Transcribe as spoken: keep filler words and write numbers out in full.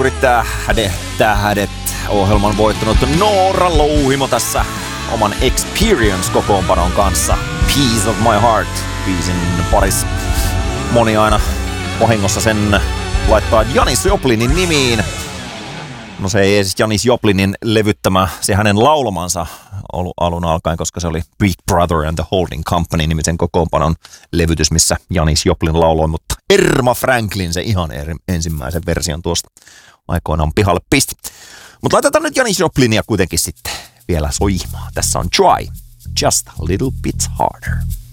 juuri tähdet, tähdet ohjelman voittanut Noora Louhimo tässä oman Experience-kokoonpanon kanssa. Piece of my heart biisin parissa. Moni aina vahingossa sen laittaa Janis Joplinin nimiin. No se ei siis Janis Joplinin levyttämä, se hänen laulamansa ollut alun alkaen, koska se oli Big Brother and the Holding Company nimisen kokoonpanon levytys, missä Janis Joplin lauloi, mutta Erma Franklin se ihan er- ensimmäisen version tuosta aikoinaan pihalle pisti. Mutta laitetaan nyt Janis Joplinia kuitenkin sitten vielä soimaan. Tässä on Try, Just a Little Bit Harder.